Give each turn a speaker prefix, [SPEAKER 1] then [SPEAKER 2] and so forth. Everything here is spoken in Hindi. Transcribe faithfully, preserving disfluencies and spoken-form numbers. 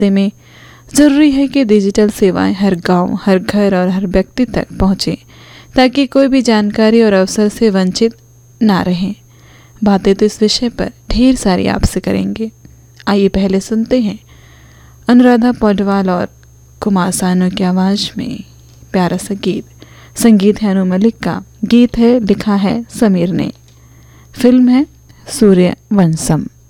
[SPEAKER 1] ऐसे में ज़रूरी है कि डिजिटल सेवाएं हर गांव, हर घर और हर व्यक्ति तक पहुँचें ताकि कोई भी जानकारी और अवसर से वंचित ना रहें। बातें तो इस विषय पर ढेर सारी आपसे करेंगे। आइए पहले सुनते हैं अनुराधा पौडवाल और कुमार सानू की आवाज़ में प्यारा सा गीत। संगीत है अनु मलिक का, गीत है लिखा है समीर ने, फिल्म है सूर्यवंशम।